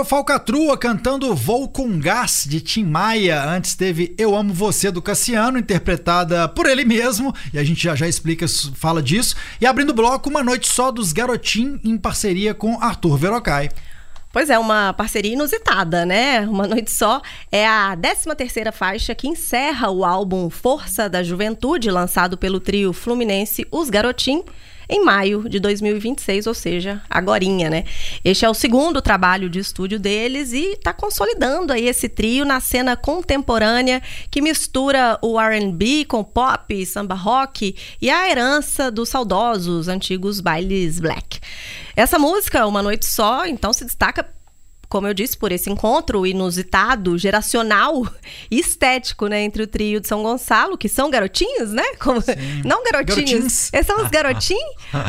Falcatrua cantando Vou com Gás, de Tim Maia. Antes teve Eu Amo Você, do Cassiano, interpretada por ele mesmo, e a gente já explica, fala disso. E abrindo o bloco, Uma Noite Só, dos Garotim, em parceria com Arthur Verocai. Pois é, uma parceria inusitada, né? Uma Noite Só é a 13ª faixa que encerra o álbum Força da Juventude, lançado pelo trio fluminense Os Garotim, em maio de 2026, ou seja, agorinha, né? Este é o segundo trabalho de estúdio deles e tá consolidando aí esse trio na cena contemporânea que mistura o R&B com pop, samba rock e a herança dos saudosos antigos bailes black. Essa música, Uma Noite Só, então se destaca, como eu disse, por esse encontro inusitado, geracional e estético, né, entre o trio de São Gonçalo, que são garotinhos, né? Não garotinhos, esses são os garotinhos,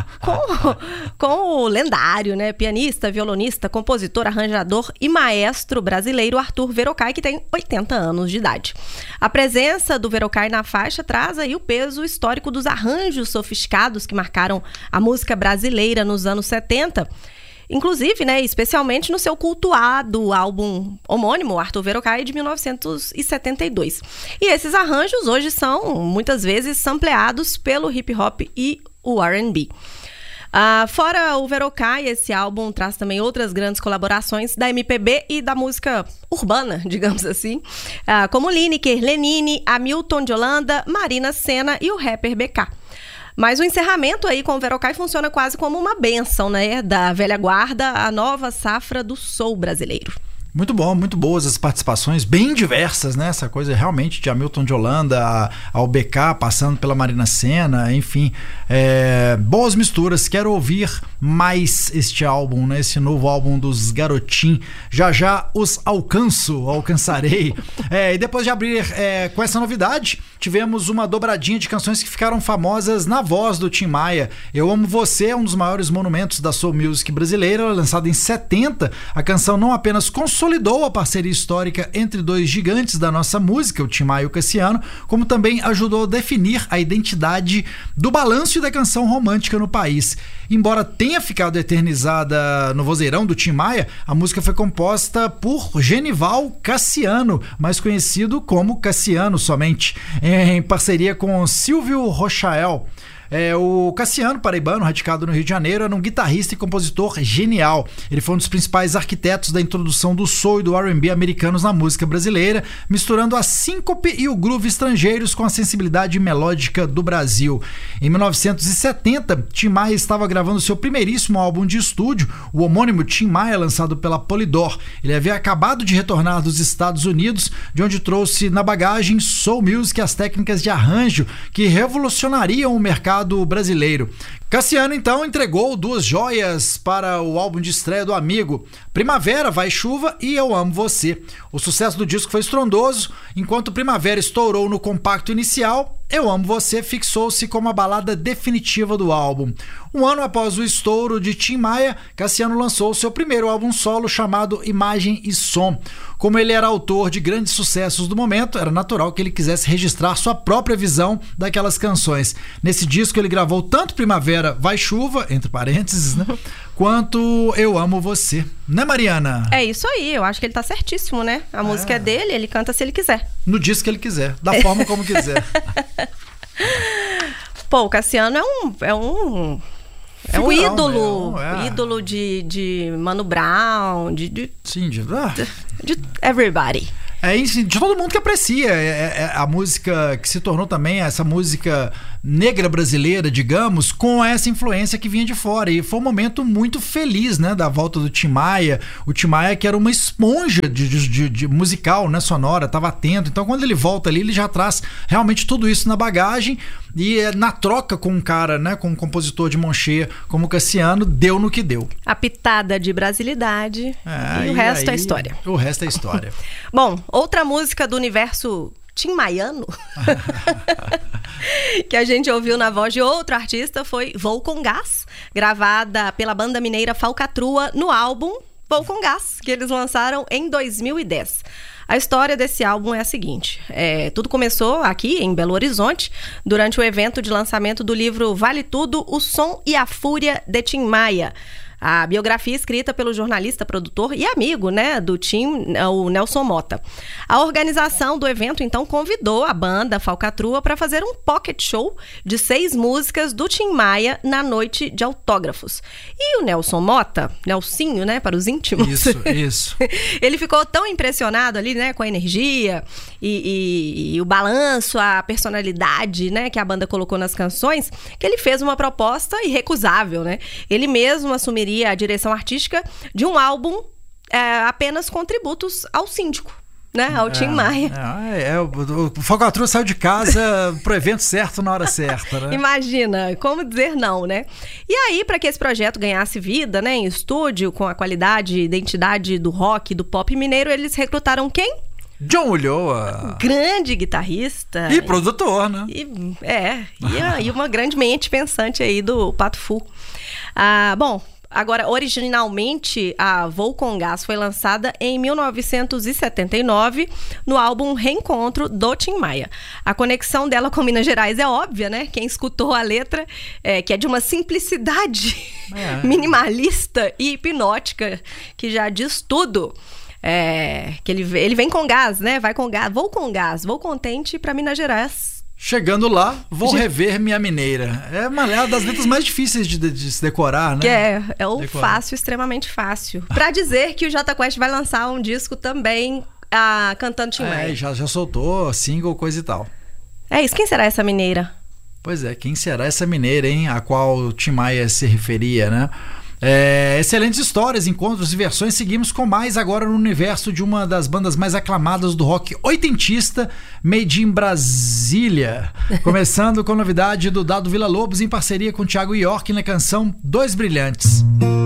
com o lendário, né, pianista, violonista, compositor, arranjador e maestro brasileiro Arthur Verocai, que tem 80 anos de idade. A presença do Verocai na faixa traz aí o peso histórico dos arranjos sofisticados que marcaram a música brasileira nos anos 70, inclusive, né, especialmente no seu cultuado álbum homônimo, Arthur Verocai, de 1972. E esses arranjos hoje são, muitas vezes, sampleados pelo hip-hop e o R&B. Fora o Verocai, esse álbum traz também outras grandes colaborações da MPB e da música urbana, digamos assim, como Lineker, Lenine, Hamilton de Holanda, Marina Sena e o rapper BK. Mas o encerramento aí com o Verocai funciona quase como uma bênção, né? Da velha guarda à nova safra do soul brasileiro. Muito bom, muito boas as participações, bem diversas, né? Essa coisa realmente de Hamilton de Holanda ao BK, passando pela Marina Sena, enfim, boas misturas. Quero ouvir mais este álbum, né? Esse novo álbum dos Garotim. Já os alcançarei. E depois de abrir com essa novidade, tivemos uma dobradinha de canções que ficaram famosas na voz do Tim Maia. Eu Amo Você é um dos maiores monumentos da soul music brasileira, lançada em 70. A canção não apenas consolidou a parceria histórica entre dois gigantes da nossa música, o Tim Maia e o Cassiano, como também ajudou a definir a identidade do balanço e da canção romântica no país. Embora tenha ficado eternizada no vozeirão do Tim Maia, a música foi composta por Genival Cassiano, mais conhecido como Cassiano somente, em parceria com Silvio Rochael. O Cassiano, paraibano, radicado no Rio de Janeiro, era um guitarrista e compositor genial. Ele foi um dos principais arquitetos da introdução do soul e do R&B americanos na música brasileira, misturando a síncope e o groove estrangeiros com a sensibilidade melódica do Brasil. Em 1970, Tim Maia estava gravando seu primeiríssimo álbum de estúdio, o homônimo Tim Maia, lançado pela Polydor. Ele havia acabado de retornar dos Estados Unidos, de onde trouxe na bagagem soul music e as técnicas de arranjo que revolucionariam o mercado brasileiro. Cassiano então entregou duas joias para o álbum de estreia do amigo: Primavera, Vai Chuva e Eu Amo Você. O sucesso do disco foi estrondoso. Enquanto Primavera estourou no compacto inicial, Eu Amo Você fixou-se como a balada definitiva do álbum. Um ano após o estouro de Tim Maia, Cassiano lançou seu primeiro álbum solo, chamado Imagem e Som. Como ele era autor de grandes sucessos do momento, era natural que ele quisesse registrar sua própria visão daquelas canções. Nesse disco ele gravou tanto Primavera, Vai Chuva, entre parênteses, né, quanto Eu Amo Você. Né, Mariana? É isso aí, eu acho que ele tá certíssimo, né? A música é dele, ele canta se ele quiser. No disco que ele quiser, da forma como quiser. Pô, o Cassiano é um ídolo, ídolo de Mano Brown, de everybody. De todo mundo que aprecia a música que se tornou também essa música negra brasileira, digamos, com essa influência que vinha de fora. E foi um momento muito feliz, né, da volta do Tim Maia. O Tim Maia, que era uma esponja de musical, né, sonora, estava atento. Então quando ele volta ali, ele já traz realmente tudo isso na bagagem. E na troca com um cara, né, com um compositor de mão cheia como o Cassiano, deu no que deu. A pitada de brasilidade e o resto é história. O resto é história. Bom, outra música do universo Tim Maiano que a gente ouviu na voz de outro artista foi Vou com Gás, gravada pela banda mineira Falcatrua no álbum Vou com Gás, que eles lançaram em 2010. A história desse álbum é a seguinte: tudo começou aqui em Belo Horizonte, durante o evento de lançamento do livro Vale Tudo, o Som e a Fúria de Tim Maia. A biografia escrita pelo jornalista, produtor e amigo, né, do Tim, o Nelson Motta. A organização do evento, então, convidou a banda Falcatrua para fazer um pocket show de 6 músicas do Tim Maia na noite de autógrafos. E o Nelson Motta, Nelsinho, né, para os íntimos. Isso. Ele ficou tão impressionado ali, né, com a energia e o balanço, a personalidade, né, que a banda colocou nas canções, que ele fez uma proposta irrecusável, né? Ele mesmo assumiria a direção artística de um álbum apenas com tributos ao síndico, né? Ao Tim Maia. O Falcatrua saiu de casa pro evento certo na hora certa, né? Imagina, como dizer não, né? E aí, para que esse projeto ganhasse vida, né, em estúdio, com a qualidade e identidade do rock, do pop mineiro, eles recrutaram quem? John Ulloa. Grande guitarrista. E produtor, né? E uma grande mente pensante aí do Pato Fu. Bom, agora, originalmente, a Vou Com Gás foi lançada em 1979 no álbum Reencontro do Tim Maia. A conexão dela com Minas Gerais é óbvia, né? Quem escutou a letra, que é de uma simplicidade minimalista e hipnótica, que já diz tudo. Que ele vem com gás, né? Vai com gás, vou contente pra Minas Gerais. Chegando lá, vou rever minha mineira. É uma das letras mais difíceis de se decorar, né? Que é o fácil, extremamente fácil. Pra dizer que o Jota Quest vai lançar um disco também cantando Tim Maia. Já soltou single, coisa e tal. É isso, quem será essa mineira? Pois é, quem será essa mineira, hein? A qual o Tim Maia se referia, né? Excelentes histórias, encontros e versões. Seguimos com mais agora no universo de uma das bandas mais aclamadas do rock oitentista, Made in Brasília. Começando com a novidade do Dado Villa-Lobos em parceria com Thiago York na canção Dois Brilhantes.